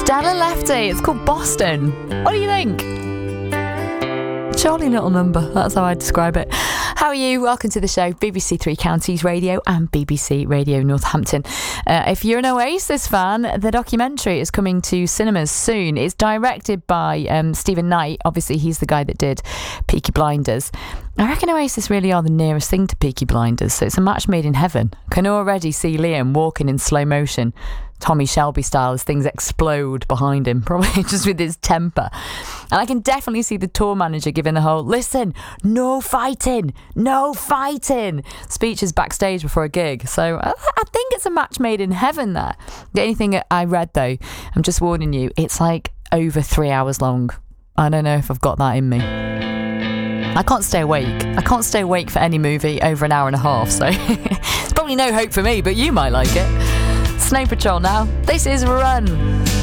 Stella Lefty. It's called Boston. What do you think? Jolly little number. That's how I describe it. How are you? Welcome to the show, BBC Three Counties Radio and BBC Radio Northampton. If you're an Oasis fan, the documentary is coming to cinemas soon. It's directed by Stephen Knight. Obviously, he's the guy that did Peaky Blinders. I reckon Oasis really are the nearest thing to Peaky Blinders, so it's a match made in heaven. Can already see Liam walking in slow motion, Tommy Shelby style, as things explode behind him, probably just with his temper. And I can definitely see the tour manager giving the whole, listen, no fighting speeches backstage before a gig. So I think it's a match made in heaven there. The only thing I read, though, I'm just warning you, it's like over 3 hours long. I don't know if I've got that in me. I can't stay awake. I can't stay awake for any movie over an hour and a half, so it's probably no hope for me, but you might like it. Snow Patrol now. This is Run.